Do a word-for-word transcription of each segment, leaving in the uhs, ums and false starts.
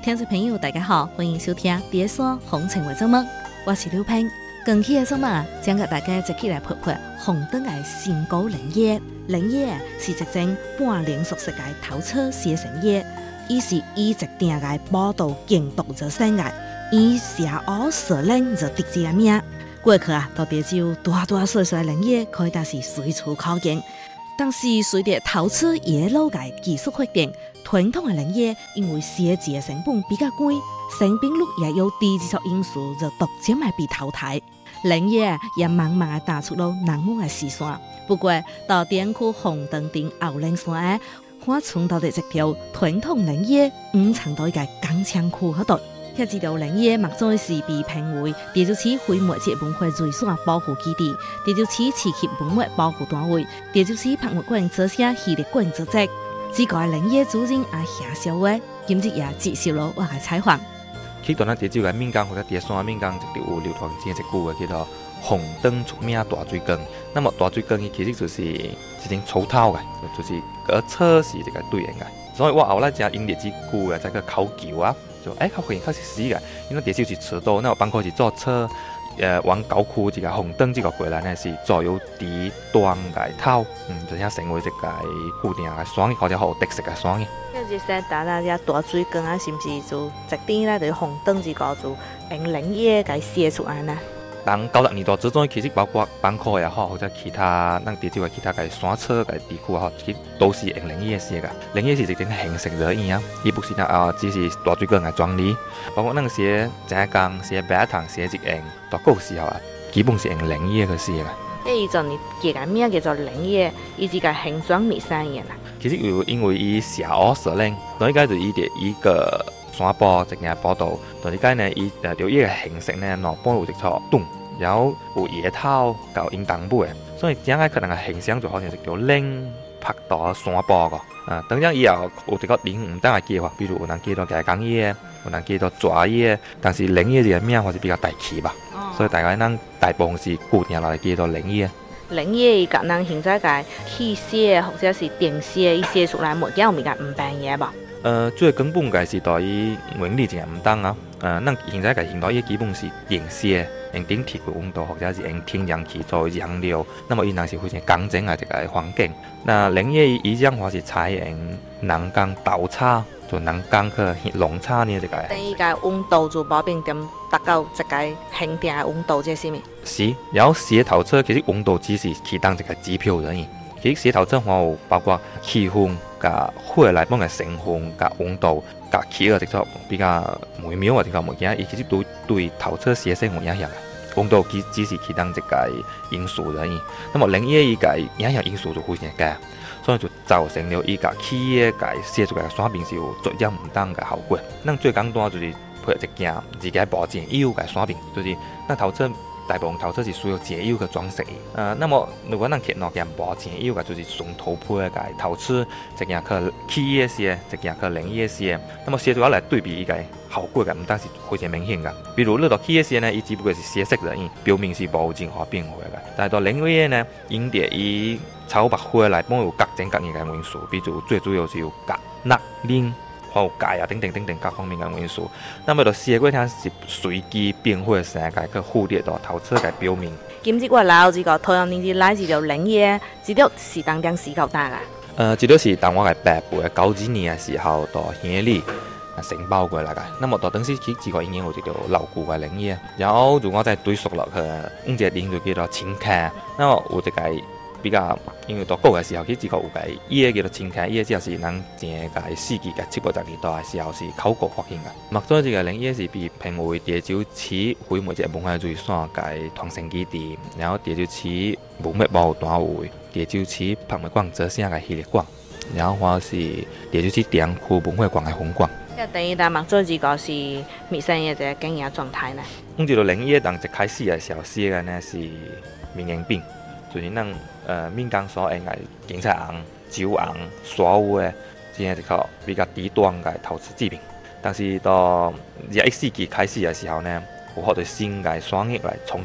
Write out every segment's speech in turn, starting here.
听众朋友，大家好，欢迎收听《第一线风情为做梦》，我是刘平。近期的做梦啊，将给大家一起来拍拍红灯的新高林业。林业是一种半零熟食的头车写成业，伊是以一定的报道监督着生的，以社屋设领就直接名。过去啊，到地州大大小小的林业可以当是随处可见。但是随着头车野路的技术发展，传统的林业因为设计的成本比较贵，生病率也有低技术因素，就逐渐的被淘汰。林业也慢慢的打出了难忘的视线。不过，到点区红灯顶后岭山的花村到的一条传统林业五层到一个钢枪区嗰度，遐一条林业目前是被评为地州市非物质文化遗产保护基地、地州市市级文物保护单位、地州市博物馆做些系列馆组织。这个林业主人也下小话，今日也接受了我的采访。 去到咱地州的闽江或者第三闽江，一条有流传真一句话叫做“红灯出名大水缸”。那么大水缸伊其实就是一种粗头的，就是个车是一个对应的。所以我后来加因列这句啊，再个考究啊，就哎考发现确实是的，因为地州是车道，那包括是做车。呃，往郊区这个红灯这个过来呢，是左右低端的头，嗯，就像成为一个固定的山，或者好特色的山。 即係說打打只大水缸啊，是毋是就一點咧？就紅燈這個就用林業給寫出來呢？ 當九十年代之中，其實包括板塊也好，或者其他咱地州嘅其他嘅山車嘅地區也好，其實都是用林業寫嘅。林業是一種形式而已啊，伊不是那啊，只是大水缸嘅裝理。包括咱寫井缸、寫白糖、寫一樣，到嗰時候啊，基本是用林業去寫嘅。 即係就你叫個名叫做林業，伊這個形狀咪生嘢啦。 其實有因為伊社屋設領，所以講就伊啲伊個。山坡一件坡道，但是講呢，伊誒條伊個形式呢，兩邊有一撮洞，然後有葉頭到引東尾，所以整個可能個形象就好像一條嶺拍到山坡個。啊，當然以後有一個林唔單係叫法，比如有人叫做雞公葉，有人叫做蛇葉，但是林葉這個名還是比較大氣吧。哦、所以大家咱大部分是固定落來叫做林葉。 林葉甲咱現在個氣寫或者是電寫，伊寫出來物件有物件唔變嘢吧？ 呃，最根本嘅是對於原理真係唔同啊。呃，咱現在嘅現代嘢基本是電寫，用電鐵嘅溫度或者是用天然氣作為燃料，那麼伊若是非常乾淨嘅一個環境。那林業伊種話是採用人工豆叉，就人工去農叉呢一個。 等於個溫度就保證點達到一個恒定嘅溫度，即係咩？ 是，然後寫頭車其實溫度只是其當一個指標而已。其實寫頭車還有包括氣氛。甲火內本嘅成分、甲溫度、甲氣壓，這種比較微妙嘅這個物件，伊其實對對頭車寫生有影響嘅。溫度只只是其中一個因素而已。那麼林業伊個影響因素就非常大，所以就造成了伊個氣壓個寫出來嘅產品是有作用唔同嘅效果。咱最簡單就是配一件自己保證油嘅產品，就是咱頭車。大部分頭車是需要節油嘅裝飾，呃，那麼如果咱貼兩件無節油嘅，就是純土配嘅頭車，一件去氣葉寫，一件去林葉寫，那麼寫出來對比伊個效果嘅，唔單是非常明顯嘅。比如你到氣葉寫呢，伊只不過是寫色而已，表面是無任何變化嘅。但係到林葉呢，因着伊草白花內本有各種各樣嘅元素，比如最主要是有鉀、鈉、磷。還有鈣啊，等等等等各方面嘅元素。那麼就寫過聽是隨機變化成個去忽略到頭車嘅表面。 今次我來到這個台灣呢啲來自條林業，這條是當當時夠大啦。 呃，這條是當我嘅爸輩九幾年嘅時候到鄉里承包過來嘅。那麼到當時佢這個已經有一條牢固嘅林業，然後如果再追溯落去，五隻林就叫做青稞。那麼有一個比較，因為到古嘅時候，佢這個有個伊個叫做青稞，伊個只是咱前個世紀嘅七八十年代嘅時候是考古發現嘅。目前這個林業是被評為地州市非物質文化遺產嘅傳承基地，然後地州市文物保護單位、地州市博物館做些嘅系列館，然後或是地州市點區文化館嘅分館。 即係等於咱目前這個是未生嘅一個經營狀態呢。 咁這個林業當一開始嘅時候寫嘅呢是明眼餅。就是咱呃闽江所用的景彩紅、酒紅、沙烏的，這樣一個比較低端嘅陶瓷製品。但是到廿一世紀開始嘅時候呢，有好多新嘅產業來衝擊，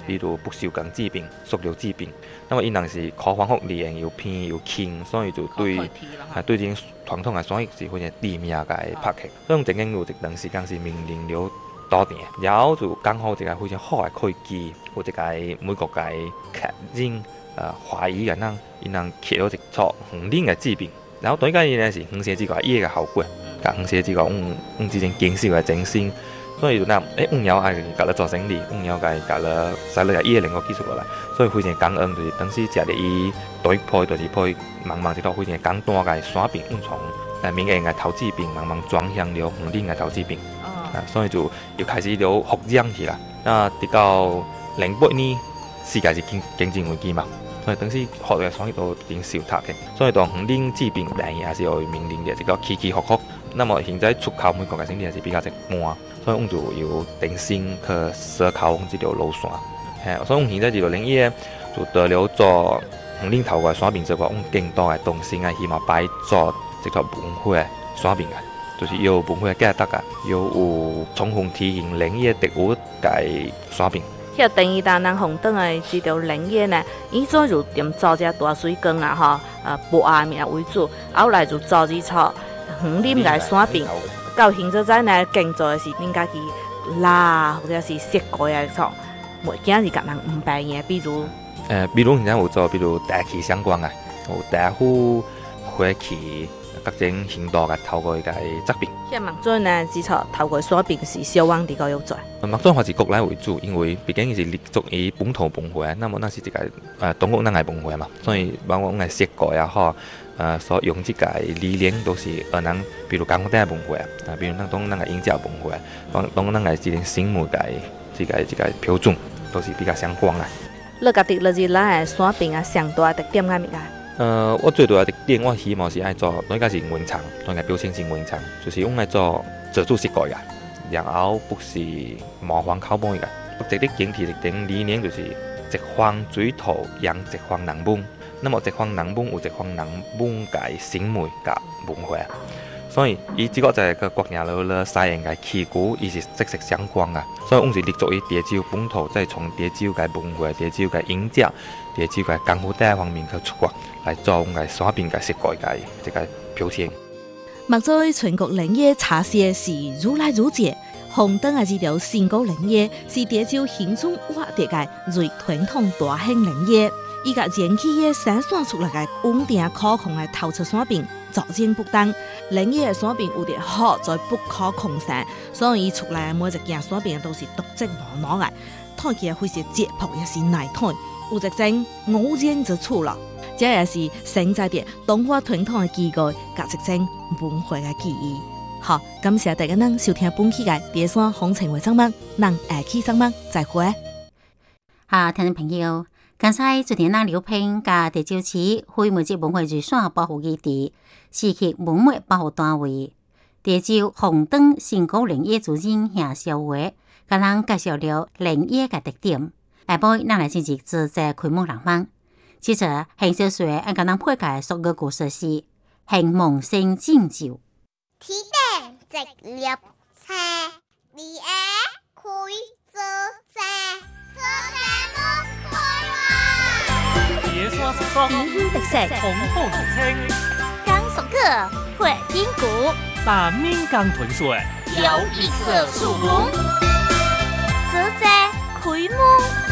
比如不锈鋼治病、塑料治病。那麼因為是科方學練又偏又輕，所以就對係對啲傳統嘅生意是非常低迷嘅拍客。所以正經有一段時間是面臨了多點，然後就剛好一個非常好嘅契機，有一個美國嘅客人呃懷疑嘅人，因人開咗一撮紅領嘅治病。然後對家呢是紅色之個伊個效果，甲紅色之個嗯嗯之前經銷嘅整新。所以就嗱，誒五幺係搞了做生意，五幺係搞了使了伊個能夠技術過來，所以非常感恩，就是當時食了伊對配就是配慢慢一道非常簡單嘅山病，從誒民間嘅投資病慢慢轉向了紅領嘅投資病，啊，所以就又開始了發展起來。那直到零八年世界是經經濟危機嘛，所以當時學嘅生意都已經少塌嘅，所以當紅領治病病也是會面臨嘅一個起起伏伏。那麼現在出口美國嘅生意係比較直慢。所以我們就有定心去思考我們這條路線，係，所以我們現在這條領域就得了做紅領頭嘅山病之外，我們更多嘅動心啊，希望擺做這個文化嘅山病嘅，就是有文化嘅價值啊，有有充分體現領域特有嘅山病。 迄個第二單人紅燈嘅這條領域呢，伊早就點做隻大水缸啦，吼，呃，博阿面為主，後來就做啲錯紅領嘅山病。到現在呢，更做嘅是應該去拉或者是設計嘅錯，物件是甲人唔白嘅，比如誒、 呃，比如現在有做，比如大氣相關嘅，有大呼火氣各種程度嘅透過嘅疾病。 像麥莊呢，只錯透過山病是小王啲個要做。 麥莊還是國內為主，因為畢竟是立足於本土文化，那麼那是一個誒中國人嘅文化嘛，所以包括我哋設計也好。呃，所用這個理念都是可能，比如講我哋嘅文化啊，比如那種那個營造文化，當當那個這種醒目嘅這個這個標準，都是比較相關嘅。 你覺得你是咱嘅山病啊，上大特點係乜嘢？ 呃，我最大嘅特點，我希望是愛做，那個是文창，那個標籤性文창，就是用來做自主設計嘅，然後不是模仿拷貝嘅。我這啲整體的理念就是一方水土養一方人文。那麼一方人文有一方人文嘅審美嘅文化，所以伊這個就係個國家佬咧使用嘅器具，伊是息息相關嘅。所以我是立足於潮州本土，再從潮州嘅文化、潮州嘅營造、潮州嘅功夫帶方面去出發，來做我嘅山病嘅設計嘅這個標籤。 目在全國領域茶葉是愈來愈多，紅燈嘅這條新高領域是潮州鄉村挖掘嘅最傳統大型領域。伊個前期嘅生產出來嘅穩定可控嘅頭出山病，逐漸不當，領域嘅山病有啲好在不可控性，所以伊出來每一件山病都是獨特無二嘅，睇起來會是解剖也是耐睇，有一種偶然之處啦。這也是承載啲東華傳統嘅機構，甲一種文化嘅記憶。好，感謝大家能收聽本期嘅《第三風情為生物》，能下期生物再會。 好，聽眾朋友。剛才昨天那劉平甲潮州市非物質文化遺產保護基地市級文物保護單位潮州紅燈新高領域主任夏小華，甲人介紹了領域嘅特點。下晡咱來進行自在開幕浪漫。接着邢小雪按甲人配解俗語故事是邢夢生敬酒。 天頂直立車，二下開做車，做車冇開話。 野山雪霜， 異鄉特色， 紅紅熱青， 江熟客，會聽鼓， 把面江豚水， 有一色樹紅，自在開幕。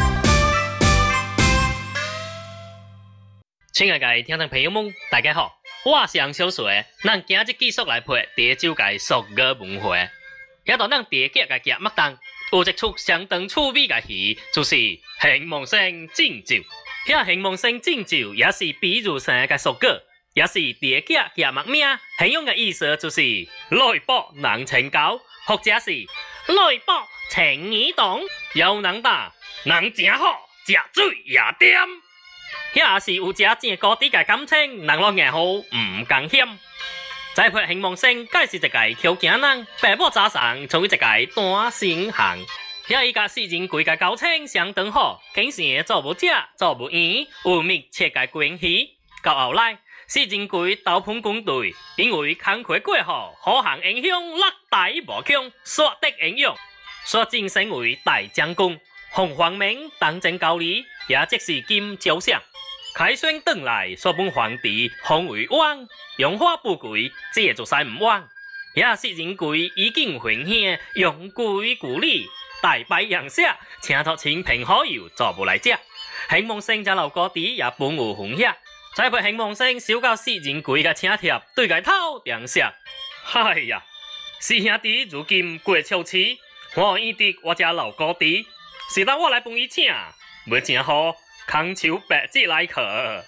親愛嘅聽眾朋友們，大家好，我是楊小水，咱今日繼續來陪潮州嘅俗語文化。遐度咱潮腳嘅夾麥當，有一出相當趣味嘅戲，就是邢夢生敬酒。遐邢夢生敬酒也是比喻生嘅俗語，也是潮腳夾麥名，形容嘅意思就是來卜能成交，或者是來卜情意動，有能打，能真好，食水也甜。遐是有正正高低嘅感情，人落硬好唔驚險。再配邢夢生，介是一個求行人，爸母早上從一個單身漢。遐伊甲四人櫃嘅交情相當好，經常做無食，做無煙，有密切嘅關係。到後來，四人櫃斗盤共對，因為工課過後，好行影響六大無窮，刷得英勇，刷晉升為大將軍。 洪皇明当政高丽，也即是金朝相。开宣转来，所本皇帝封为王，用花不贵，这就使唔王。也是人贵已经分享，用贵故礼，大摆洋色，请托清平好友做不来食。兴旺生只老哥弟也本有分享，再被兴旺生收到四人贵嘅请帖，对佢偷洋色。哎呀，四兄弟如今过笑痴，我依得我家老哥弟，是当我来帮伊请，要正好。康丘白子来客。